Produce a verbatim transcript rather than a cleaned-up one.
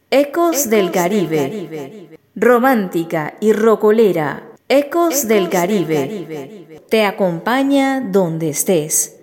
Ecos del Caribe. Romántica y rocolera. Ecos del Caribe. Te acompaña donde estés.